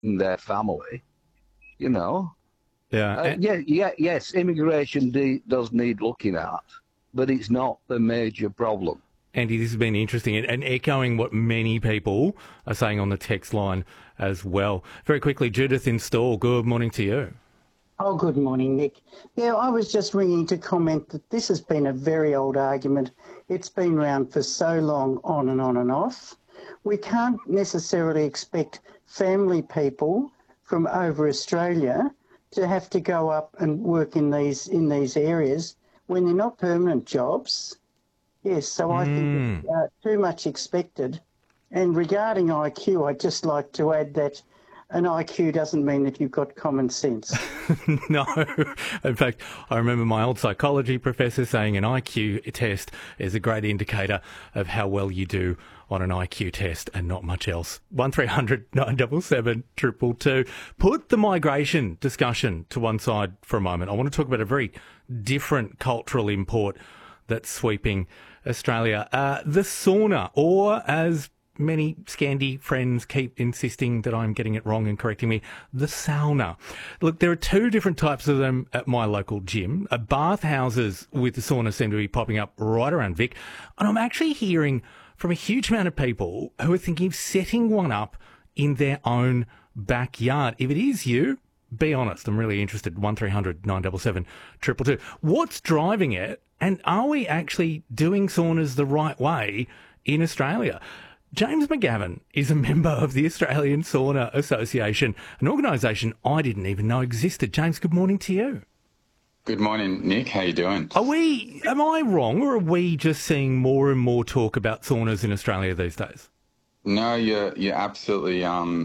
their family, you know. Yeah. Yes, immigration does need looking at, but it's not the major problem. Andy, this has been interesting and echoing what many people are saying on the text line as well. Very quickly, Judith in Stawell, good morning to you. Oh, good morning, Nick. Yeah, I was just ringing to comment that this has been a very old argument. It's been around for so long, on and on and off. We can't necessarily expect family people from over Australia to have to go up and work in these areas when they're not permanent jobs. Yes, so I think it's too much expected. And regarding IQ, I'd just like to add that an IQ doesn't mean that you've got common sense. No. In fact, I remember my old psychology professor saying an IQ test is a great indicator of how well you do on an IQ test and not much else. 1300 977 222. Put the migration discussion to one side for a moment. I want to talk about a very different cultural import that's sweeping Australia. The sauna, or as many Scandi friends keep insisting that I'm getting it wrong and correcting me, the sauna. Look, there are two different types of them at my local gym. Bathhouses with the sauna seem to be popping up right around Vic. And I'm actually hearing from a huge amount of people who are thinking of setting one up in their own backyard. If it is you, be honest. I'm really interested. 1300 977 222. What's driving it? And are we actually doing saunas the right way in Australia? James McGavin is a member of the Australian Sauna Association, an organisation I didn't even know existed. James, good morning to you. Good morning, Nick. How you doing? Am I wrong, or are we just seeing more and more talk about saunas in Australia these days? No, you're absolutely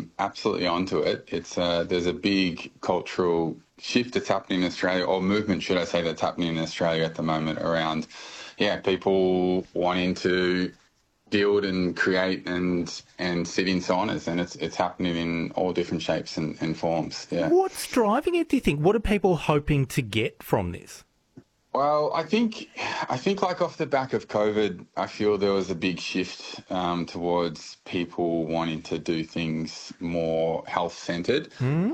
onto it. It's there's a big cultural shift that's happening in Australia, or movement, should I say, that's happening in Australia at the moment around, people wanting to build and create and sit in saunas, and it's happening in all different shapes and forms. Yeah. What's driving it, do you think? What are people hoping to get from this? Well, I think like off the back of COVID, I feel there was a big shift towards people wanting to do things more health-centred.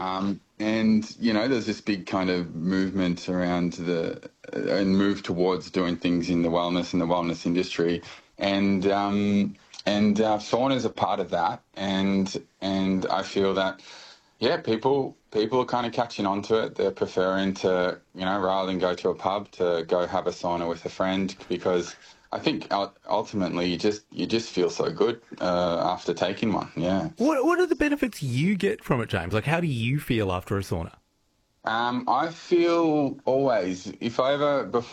And, there's this big kind of movement around and move towards doing things in the wellness industry. And sauna is a part of that. And I feel that, people are kind of catching on to it. They're preferring to, rather than go to a pub, to go have a sauna with a friend, because I think ultimately you just feel so good after taking one. Yeah. What are the benefits you get from it, James? Like, how do you feel after a sauna? I feel always, if I'm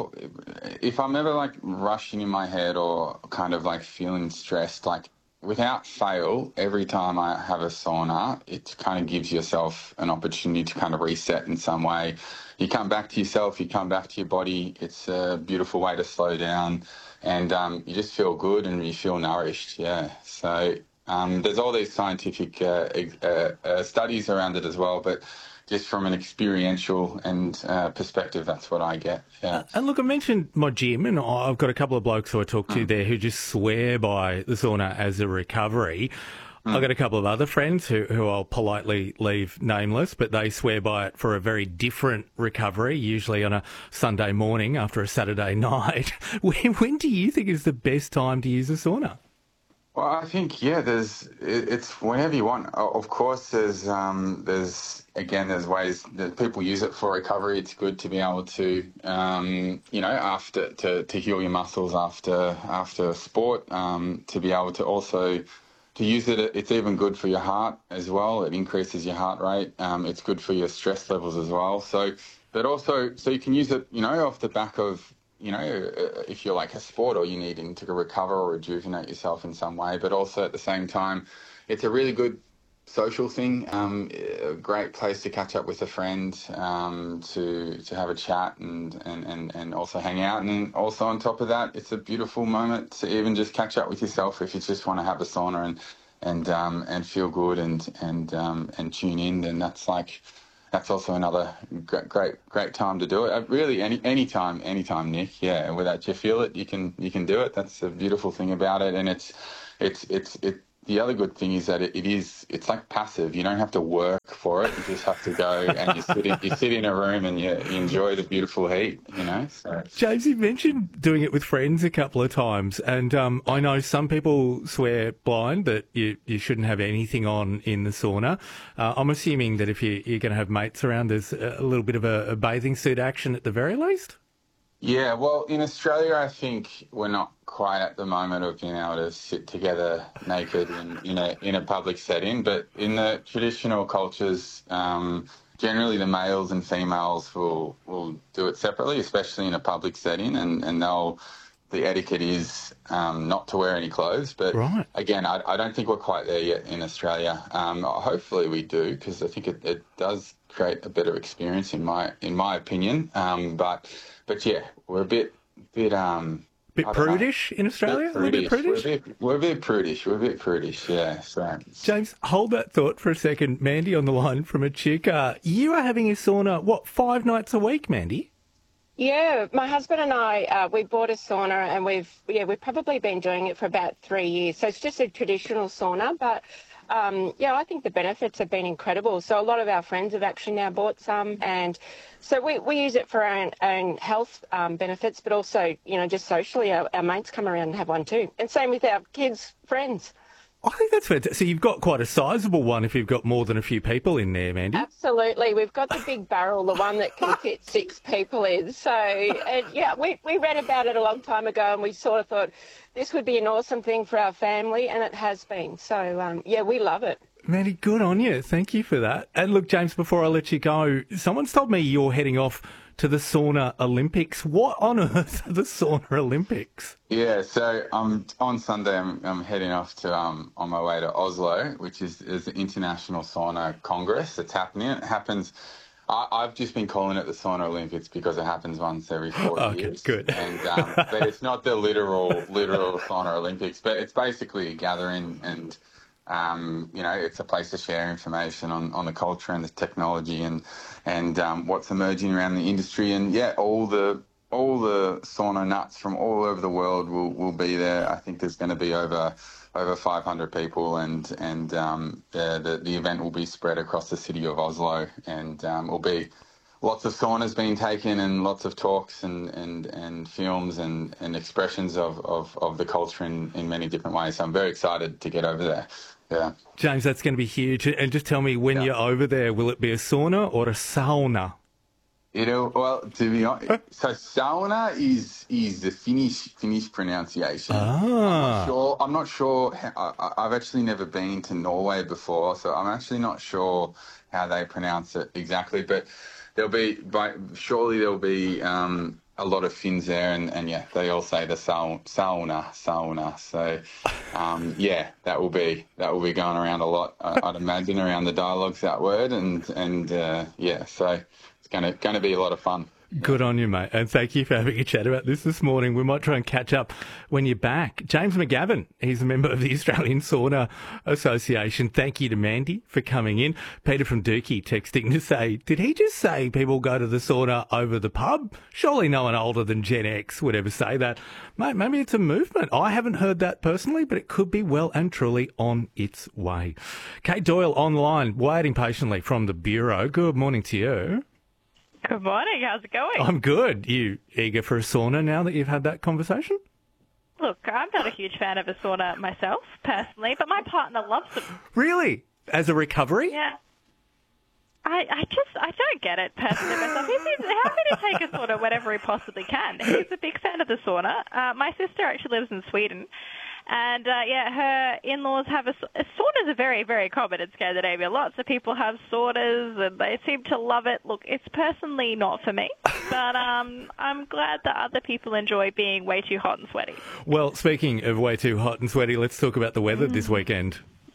ever like rushing in my head or kind of like feeling stressed, like without fail, every time I have a sauna, it kind of gives yourself an opportunity to kind of reset in some way. You come back to yourself, you come back to your body. It's a beautiful way to slow down, and you just feel good and you feel nourished. Yeah. So there's all these scientific studies around it as well, but just from an experiential and perspective, that's what I get. Yeah. And look, I mentioned my gym, and I've got a couple of blokes who I talk to there who just swear by the sauna as a recovery. I've got a couple of other friends who I'll politely leave nameless, but they swear by it for a very different recovery, usually on a Sunday morning after a Saturday night. When do you think is the best time to use a sauna? Well, I think, it's whenever you want. Of course, there's ways that people use it for recovery. It's good to be able to, after to heal your muscles after sport, to be able to also to use it. It's even good for your heart as well. It increases your heart rate. It's good for your stress levels as well. So you can use it, off the back of, if you're like a sport or you needing to recover or rejuvenate yourself in some way, but also at the same time, it's a really good social thing. A great place to catch up with a friend, to have a chat and also hang out. And then also on top of that, it's a beautiful moment to even just catch up with yourself if you just want to have a sauna and feel good and tune in. Then that's also another great time to do it. Really, any time, Nick. Yeah, without you feel it, you can do it. That's the beautiful thing about it, and the other good thing is that it's like passive. You don't have to work for it. You just have to go and you sit in a room and you enjoy the beautiful heat, you know. So. James, you mentioned doing it with friends a couple of times, and I know some people swear blind that you shouldn't have anything on in the sauna. I'm assuming that if you're going to have mates around, there's a little bit of a bathing suit action at the very least? Yeah, well, in Australia, I think we're not quite at the moment of being able to sit together naked in a public setting. But in the traditional cultures, generally the males and females will do it separately, especially in a public setting, and the etiquette is not to wear any clothes. But right. Again, I don't think we're quite there yet in Australia. Hopefully we do, because I think it does create a better experience in my opinion. But yeah, we're a bit prudish in Australia? We're a bit prudish. We're a bit prudish, yeah. So. James, hold that thought for a second. Mandy on the line from Echuca. You are having a sauna, 5 nights a week, Mandy? Yeah, my husband and I, we bought a sauna and we've probably been doing it for about 3 years. So it's just a traditional sauna, but I think the benefits have been incredible. So a lot of our friends have actually now bought some, and so we use it for our own health benefits, but also, just socially, our mates come around and have one too. And same with our kids' friends. I think that's fantastic. So you've got quite a sizable one if you've got more than a few people in there, Mandy. Absolutely. We've got the big barrel, the one that can fit 6 people in. So, we read about it a long time ago and we sort of thought this would be an awesome thing for our family, and it has been. So, we love it. Mandy, good on you. Thank you for that. And look, James, before I let you go, someone's told me you're heading off to the Sauna Olympics. What on earth are the Sauna Olympics? Yeah, so on Sunday I'm heading off to on my way to Oslo, which is the International Sauna Congress that's happening. It happens. I've just been calling it the Sauna Olympics because it happens once every 4 years. Good. And but it's not the literal Sauna Olympics, but it's basically a gathering and. It's a place to share information on the culture and the technology and what's emerging around the industry. And all the sauna nuts from all over the world will be there. I think there's going to be over 500 people, and the event will be spread across the city of Oslo, and will be lots of saunas being taken and lots of talks and films and expressions of the culture in many different ways. So I'm very excited to get over there. Yeah. James, that's going to be huge. And just tell me, when you're over there, will it be a sauna or a sauna? To be honest, so sauna is the Finnish pronunciation. I'm not sure. I've actually never been to Norway before, so I'm actually not sure how they pronounce it exactly. But surely there'll be a lot of Finns there, and they all say the sauna. So, that will be going around a lot. I'd imagine around the dialogues, that word, so it's going to be a lot of fun. Good on you, mate. And thank you for having a chat about this morning. We might try and catch up when you're back. James McGavin, he's a member of the Australian Sauna Association. Thank you to Mandy for coming in. Peter from Dookie texting to say, did he just say people go to the sauna over the pub? Surely no one older than Gen X would ever say that. Mate, maybe it's a movement. I haven't heard that personally, but it could be well and truly on its way. Kate Doyle online, waiting patiently from the Bureau. Good morning to you. Good morning. How's it going? I'm good. You eager for a sauna now that you've had that conversation? Look, I'm not a huge fan of a sauna myself, personally, but my partner loves them. Really? As a recovery? Yeah. I don't get it personally myself. He's happy to take a sauna whenever he possibly can. He's a big fan of the sauna. My sister actually lives in Sweden. And, her in-laws have saunas are very, very common in Scandinavia. Lots of people have saunas and they seem to love it. Look, it's personally not for me, but I'm glad that other people enjoy being way too hot and sweaty. Well, speaking of way too hot and sweaty, let's talk about the weather this weekend.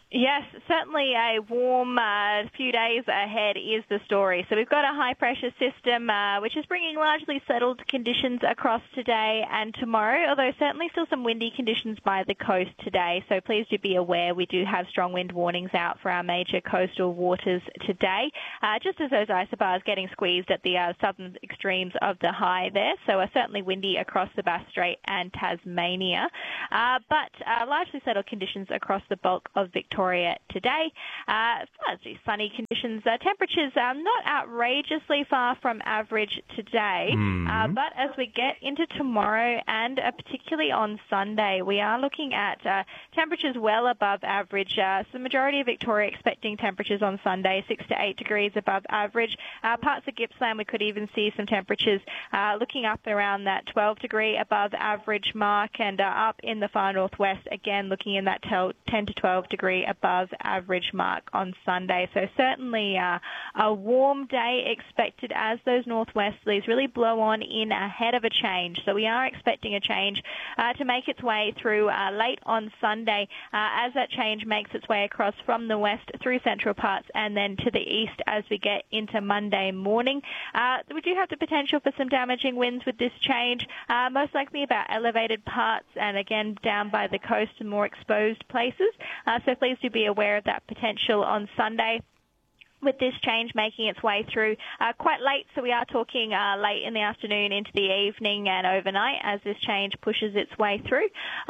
Yes, certainly a warm few days ahead is the story. So we've got a high-pressure system which is bringing largely settled conditions across today and tomorrow, although certainly still some windy conditions by the coast today. So please do be aware we do have strong wind warnings out for our major coastal waters today, just as those isobars getting squeezed at the southern extremes of the high there. So certainly windy across the Bass Strait and Tasmania, but largely settled conditions across the bulk of Victoria today. Largely sunny conditions. Temperatures are not outrageously far from average today, but as we get into tomorrow and particularly on Sunday, we are looking at temperatures well above average. So the majority of Victoria expecting temperatures on Sunday 6 to 8 degrees above average. Parts of Gippsland we could even see some temperatures looking up around that 12 degree above average mark, and up in the far northwest again looking in that 10 to 12 degree above average mark on Sunday. So certainly a warm day expected as those northwesterlies really blow on in ahead of a change. So we are expecting a change to make its way through late on Sunday as that change makes its way across from the west through central parts and then to the east as we get into Monday morning. We do have the potential for some damaging winds with this change, most likely about elevated parts and again down by the coast and more exposed places. So please do be aware of that potential on Sunday, with this change making its way through quite late. So we are talking late in the afternoon into the evening and overnight as this change pushes its way through.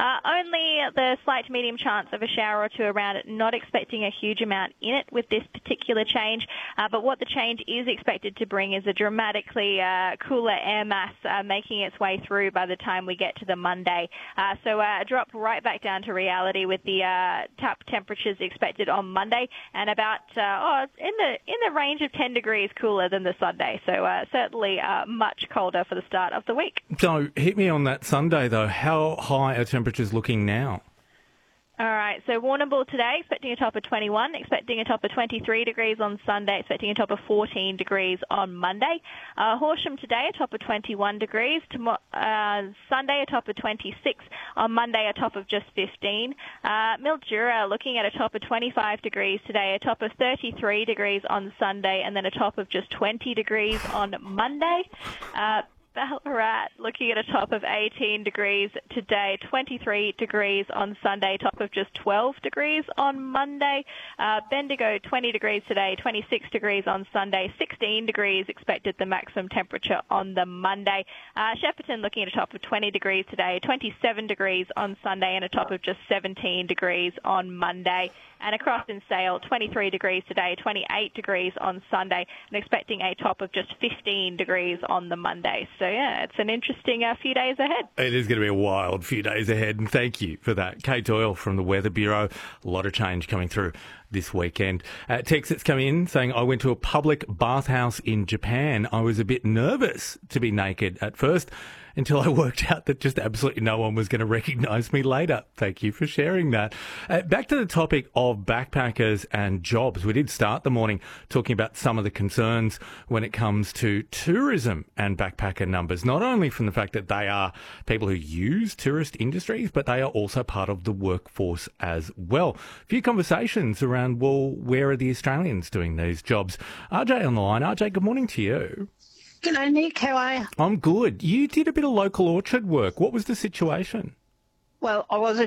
Only the slight to medium chance of a shower or two around it, not expecting a huge amount in it with this particular change. But what the change is expected to bring is a dramatically cooler air mass making its way through by the time we get to the Monday. So a drop right back down to reality with the top temperatures expected on Monday and about in the range of 10 degrees cooler than the Sunday. So certainly much colder for the start of the week. So hit me on that Sunday, though. How high are temperatures looking now? All right, so Warrnambool today, expecting a top of 21, expecting a top of 23 degrees on Sunday, expecting a top of 14 degrees on Monday. Horsham today, a top of 21 degrees. Sunday, a top of 26. On Monday, a top of just 15. Mildura looking at a top of 25 degrees today, a top of 33 degrees on Sunday, and then a top of just 20 degrees on Monday. Ballarat looking at a top of 18 degrees today, 23 degrees on Sunday, top of just 12 degrees on Monday. Bendigo 20 degrees today, 26 degrees on Sunday, 16 degrees expected the maximum temperature on the Monday. Shepparton looking at a top of 20 degrees today, 27 degrees on Sunday and a top of just 17 degrees on Monday. And across in Sale, 23 degrees today, 28 degrees on Sunday, and expecting a top of just 15 degrees on the Monday. So, yeah, it's an interesting few days ahead. It is going to be a wild few days ahead, and thank you for that. Kate Doyle from the Weather Bureau. A lot of change coming through this weekend. Texts that's come in saying, I went to a public bathhouse in Japan. I was a bit nervous to be naked at first until I worked out that just absolutely no one was going to recognise me later. Thank you for sharing that. Back to the topic of backpackers and jobs. We did start the morning talking about some of the concerns when it comes to tourism and backpacker numbers, not only from the fact that they are people who use tourist industries, but they are also part of the workforce as well. A few conversations around, well, where are the Australians doing these jobs? RJ on the line. RJ, good morning to you. G'day, Nick. How are you? I'm good. You did a bit of local orchard work. What was the situation? Well, I was a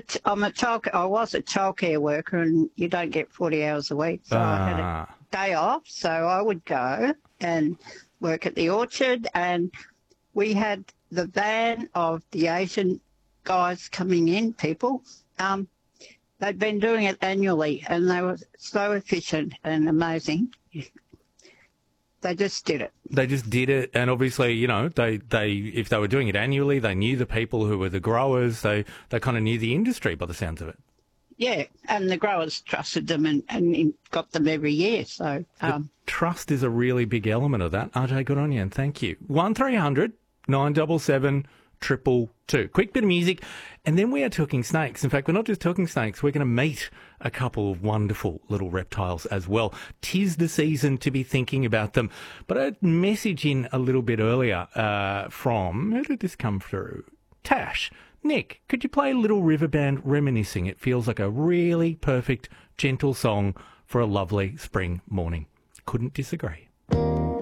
childcare worker, and you don't get 40 hours a week, so I had a day off. So I would go and work at the orchard, and we had the van of the Asian guys coming in, people. They'd been doing it annually, and they were so efficient and amazing. They just did it. They just did it, and obviously, you know, they if they were doing it annually, they knew the people who were the growers. They kind of knew the industry by the sounds of it. Yeah, and the growers trusted them and got them every year. So trust is a really big element of that. RJ, good on you, and thank you. 1300 977 222. Quick bit of music, and then we are talking snakes. In fact, we're not just talking snakes, we're going to meet a couple of wonderful little reptiles as well. 'Tis the season to be thinking about them. But a message in a little bit earlier from, who did this come through? Tash. Nick, could you play Little River Band Reminiscing? It feels like a really perfect, gentle song for a lovely spring morning. Couldn't disagree.